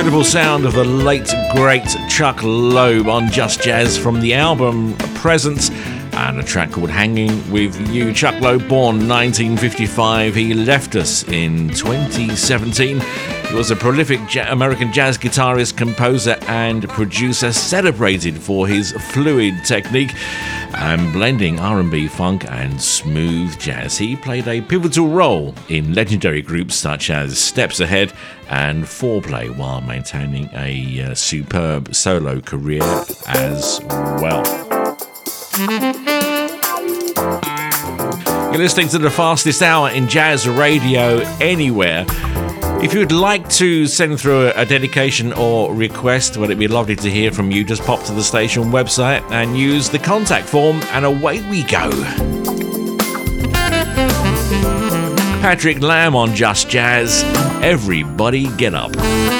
Beautiful sound of the late, great Chuck Loeb on Just Jazz from the album Presence, and a track called Hanging With You. Chuck Loeb, born 1955, he left us in 2017. He was a prolific American jazz guitarist, composer and producer, celebrated for his fluid technique and blending R&B, funk and smooth jazz. He played a pivotal role in legendary groups such as Steps Ahead and Foreplay, while maintaining a superb solo career as well. You're listening to the fastest hour in jazz radio anywhere. If you'd like to send through a dedication or request, well, it'd be lovely to hear from you. Just pop to the station website and use the contact form, and away we go. Patrick Lamb on Just Jazz. Everybody get up.